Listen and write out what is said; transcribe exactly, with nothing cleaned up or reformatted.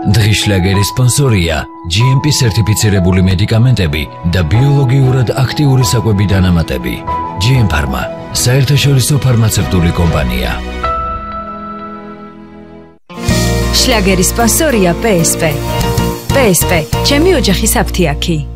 დღის შლაგერის სპონსორია ჯი ემ პი სერტიფიცირებული მედიკამენტები და ბიოლოგიურად აქტიური საკვები დანამატები. ჯი ემ ფარმა, საერთაშორისო ფარმაცევტული კომპანია. შლაგერის სპონსორია პე ეს პე. პე ეს პე, ჩემი ოჯახის აფთიაქი.